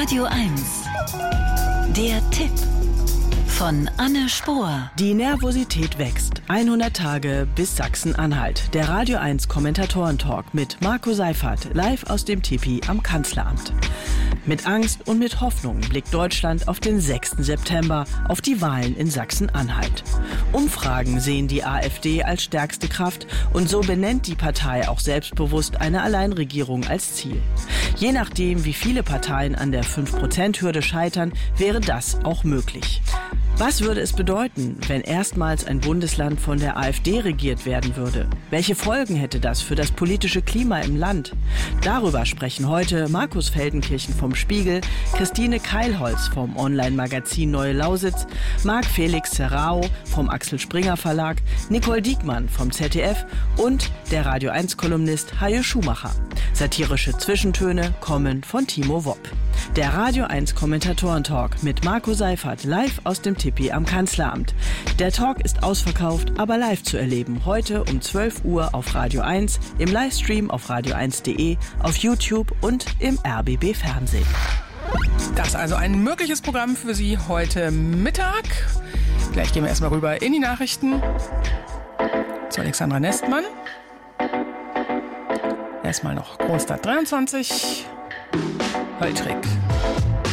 Radio 1. Der Tipp von Anne Spohr. Die Nervosität wächst. 100 Tage bis Sachsen-Anhalt. Der Radio 1 Kommentatoren-Talk mit Marco Seifert, live aus dem Tipi am Kanzleramt. Mit Angst und mit Hoffnung blickt Deutschland auf den 6. September, auf die Wahlen in Sachsen-Anhalt. Umfragen sehen die AfD als stärkste Kraft und so benennt die Partei auch selbstbewusst eine Alleinregierung als Ziel. Je nachdem, wie viele Parteien an der 5%-Hürde scheitern, wäre das auch möglich. Was würde es bedeuten, wenn erstmals ein Bundesland von der AfD regiert werden würde? Welche Folgen hätte das für das politische Klima im Land? Darüber sprechen heute Markus Feldenkirchen vom Spiegel, Christine Keilholz vom Online-Magazin Neue Lausitz, Marc Felix Serrao vom Axel Springer Verlag, Nicole Diekmann vom ZDF und der Radio 1-Kolumnist Hajo Schumacher. Satirische Zwischentöne kommen von Timo Wopp. Der Radio 1 Kommentatoren-Talk mit Marco Seifert live aus dem Tipi am Kanzleramt. Der Talk ist ausverkauft, aber live zu erleben. Heute um 12 Uhr auf Radio 1, im Livestream auf radio1.de, auf YouTube und im RBB Fernsehen. Das ist also ein mögliches Programm für Sie heute Mittag. Gleich gehen wir erstmal rüber in die Nachrichten zu Alexandra Nestmann. Erstmal noch Kronstadt 23. Holtrig.